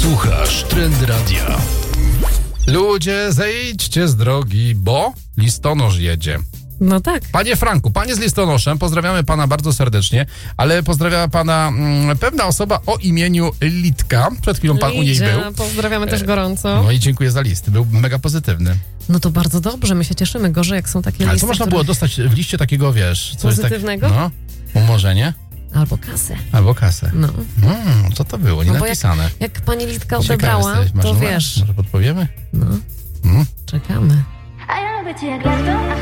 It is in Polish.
Słuchasz Trend Radia. Ludzie, zejdźcie z drogi, bo listonosz jedzie. No tak. Panie Franku, panie z listonoszem, pozdrawiamy pana bardzo serdecznie, ale pozdrawiała pana pewna osoba o imieniu Litka. Przed chwilą pan u niej był. Pozdrawiamy też gorąco. No i dziękuję za list. Był mega pozytywny. No to bardzo dobrze, my się cieszymy. Gorzej, jak są takie Ale listy, co można które- było dostać w liście takiego, wiesz... coś Pozytywnego? Tak, no, umorzenie Albo kasę. albo kasę. No. Co to było? Nie No bo napisane. Jak pani Litka Ciekawy odebrała, jesteś. Masz to numer? wiesz. Może podpowiemy? No, czekamy. A ja lubię cię jak lato,